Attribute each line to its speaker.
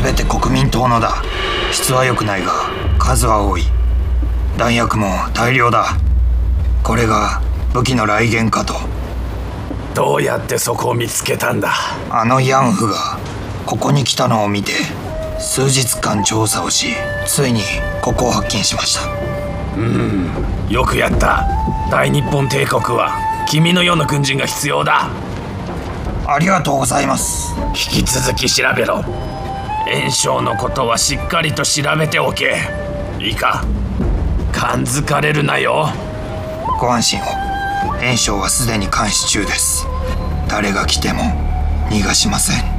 Speaker 1: 全て国民党のだ。質は良くないが数は多い。弾薬も大量だ。これが武器の来源かと。
Speaker 2: どうやってそこを見つけたんだ？
Speaker 1: あのヤンフがここに来たのを見て数日間調査をし、ついにここを発見しました。
Speaker 2: よくやった。大日本帝国は君のような軍人が必要だ。
Speaker 1: ありがとうございます。
Speaker 2: 引き続き調べろ。袁紹のことはしっかりと調べておけ。いいか、感づかれるなよ。
Speaker 1: ご安心を。袁紹はすでに監視中です。誰が来ても逃がしません。